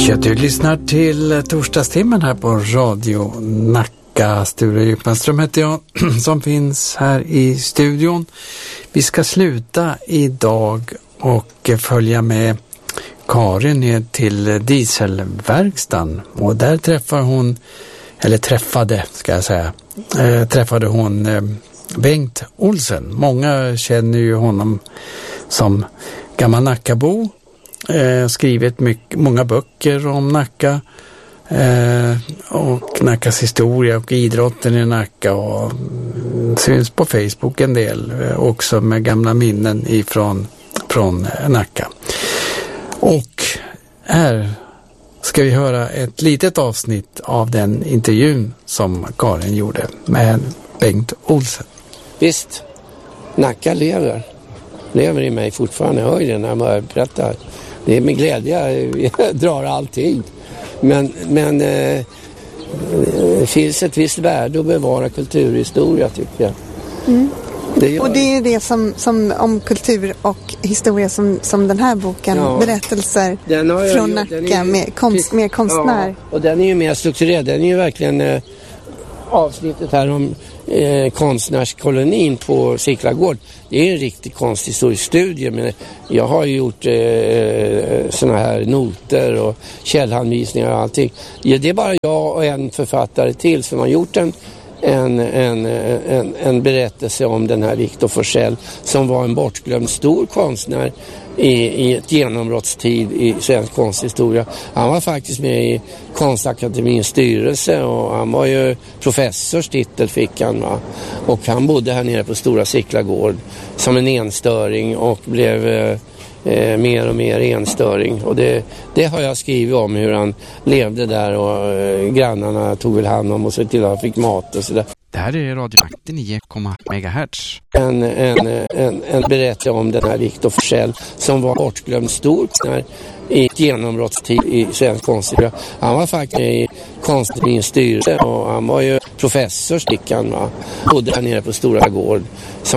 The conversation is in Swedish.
Ja, du lyssnar till torsdagstimmen här på Radio Nacka. Sture Djupmanström heter jag som finns här i studion. Vi ska sluta idag och följa med Karin ner till dieselverkstan. Och där träffade hon Bengt Olsen. Många känner ju honom som gammal Nackabo. Skrivit många böcker om Nacka och Nackas historia och idrotten i Nacka, och syns på Facebook en del också med gamla minnen från Nacka. Och här ska vi höra ett litet avsnitt av den intervjun som Karin gjorde med Bengt Olsen. Visst, Nacka lever i mig fortfarande. Jag hör ju det när jag berättar. Det är med glädje jag drar allting. Men det finns ett visst värde att bevara kulturhistoria, tycker jag. Mm. Och det är det som om kultur och historia som den här boken, berättelser från Nacka med konstnär. Ja, och den är ju mer strukturerad. Den är ju verkligen avsnittet här om konstnärskolonin på Siklagård. Det är en riktig konsthistorisk studie, men jag har ju gjort såna här noter och källhanvisningar och allting. Ja, det är bara jag och en författare till som har gjort en berättelse om den här Victor Forsell, som var en bortglömd stor konstnär i ett genombrottstid i svensk konsthistoria. Han var faktiskt med i Konstakademins styrelse och han var ju professorstitel fick han, va? Och han bodde här nere på Stora Siklagård som en enstöring och blev mer och mer enstöring, och det har jag skrivit om, hur han levde där och grannarna tog väl hand om och så till att han fick mat och sådär. Det här är Radio 9,0 MHz. En berättelse om den här Victor Forsell som var bortglömd stor konstnär i genombrottstid i svensk konsthistoria. Han var faktiskt med i Konstakademins styrelse och han var ju professorsticken, va? Bodde här nere på Stora Gård som